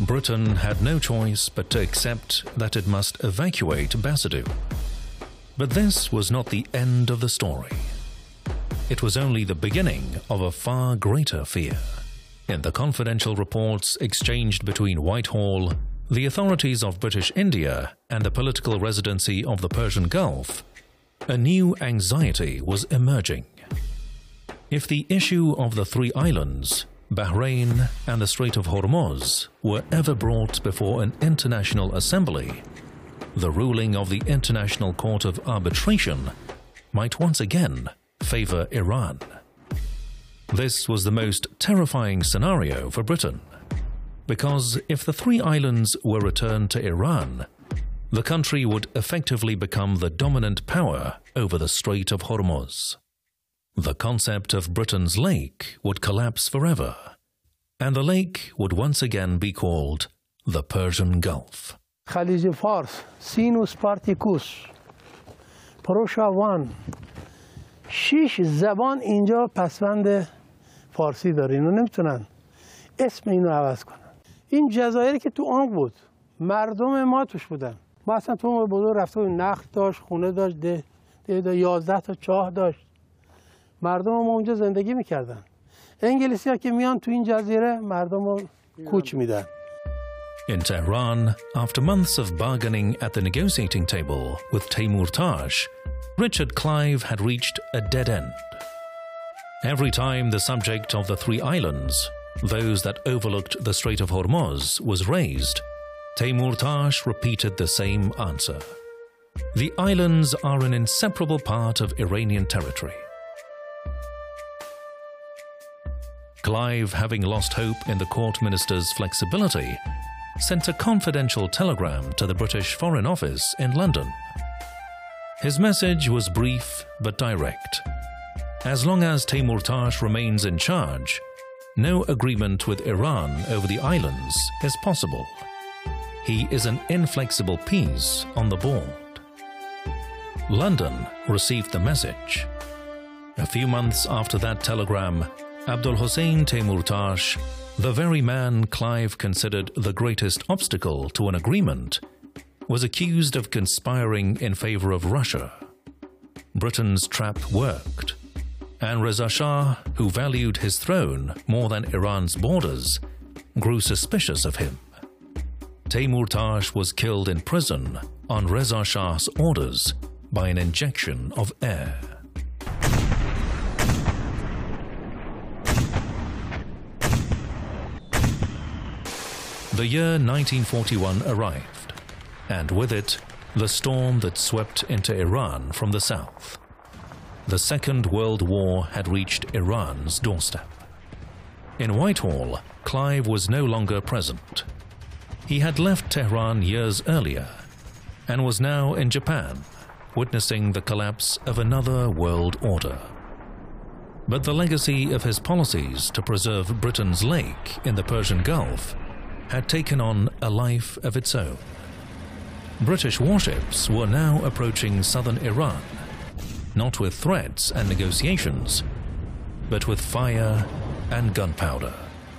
Britain had no choice but to accept that it must evacuate Basidu. But this was not the end of the story. It was only the beginning of a far greater fear. In the confidential reports exchanged between Whitehall, the authorities of British India, and the political residency of the Persian Gulf, a new anxiety was emerging. If the issue of the three islands, Bahrain and the Strait of Hormuz, were ever brought before an international assembly, the ruling of the International Court of Arbitration might once again favor Iran. This was the most terrifying scenario for Britain, because if the three islands were returned to Iran, the country would effectively become the dominant power over the Strait of Hormuz. The concept of Britain's lake would collapse forever, and the lake would once again be called the Persian Gulf. خلیج فارس، سینوس پارتیکوس، پروشاوان، 6 زبان اینجا پسوند فارسی داره. اینو نمیتونن اسم اینو عوض کنن. این جزایری که تو آنگ بود، مردم ما توش بودن. ما اصلا تو بزرگ رفته بود، نخل داشت، خونه داشت، ده 11 تا چاه داشت. مردم ما اونجا زندگی میکردن. انگلیسی ها که میان تو این جزیره مردم رو کوچ میدن. In Tehran, after months of bargaining at the negotiating table with Temurtash, Richard Clive had reached a dead end. Every time the subject of the three islands, those that overlooked the Strait of Hormuz, was raised, Temurtash repeated the same answer. The islands are an inseparable part of Iranian territory. Clive, having lost hope in the court minister's flexibility, sent a confidential telegram to the British Foreign Office in London. His message was brief but direct. As long as Temurtash remains in charge, no agreement with Iran over the islands is possible. He is an inflexible piece on the board. London received the message. A few months after that telegram, Abdul Hussein Temurtash, the very man Clive considered the greatest obstacle to an agreement, was accused of conspiring in favor of Russia. Britain's trap worked, and Reza Shah, who valued his throne more than Iran's borders, grew suspicious of him. Temurtash was killed in prison on Reza Shah's orders by an injection of air. The year 1941 arrived, and with it, the storm that swept into Iran from the south. The Second World War had reached Iran's doorstep. In Whitehall, Clive was no longer present. He had left Tehran years earlier, and was now in Japan, witnessing the collapse of another world order. But the legacy of his policies to preserve Britain's lake in the Persian Gulf had taken on a life of its own. British warships were now approaching southern Iran, not with threats and negotiations, but with fire and gunpowder.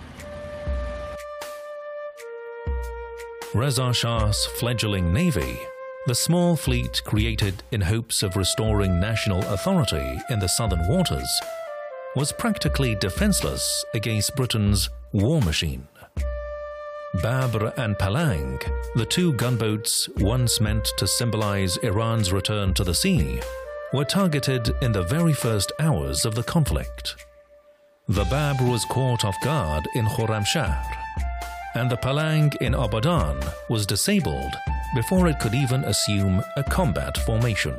Reza Shah's fledgling navy, the small fleet created in hopes of restoring national authority in the southern waters, was practically defenseless against Britain's war machine. Babr and Palang, the two gunboats once meant to symbolize Iran's return to the sea, were targeted in the very first hours of the conflict. The Babr was caught off guard in Khorramshahr, and the Palang in Abadan was disabled before it could even assume a combat formation.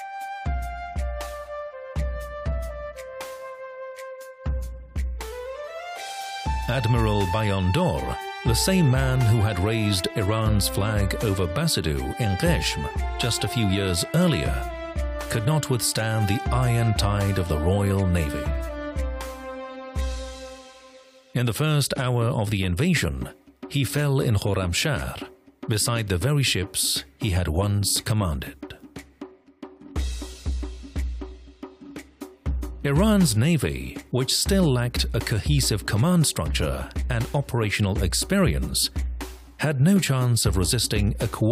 Admiral Bayandor, the same man who had raised Iran's flag over Basidu in Qeshm just a few years earlier, could not withstand the iron tide of the Royal Navy. In the first hour of the invasion, he fell in Khorramshahr, beside the very ships he had once commanded. Iran's navy, which still lacked a cohesive command structure and operational experience, had no chance of resisting a